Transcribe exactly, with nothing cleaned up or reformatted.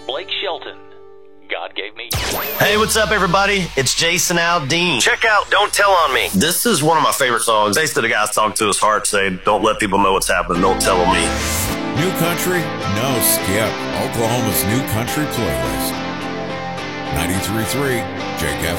Blake Shelton. God gave me you. Hey, what's up, everybody? It's Jason Aldean. Check out Don't Tell on Me. This is one of my favorite songs. Basically, the guy's talking to his heart, saying, don't let people know what's happening. Don't tell on me. New country? No skip. Oklahoma's new country playlist. ninety-three point three J K F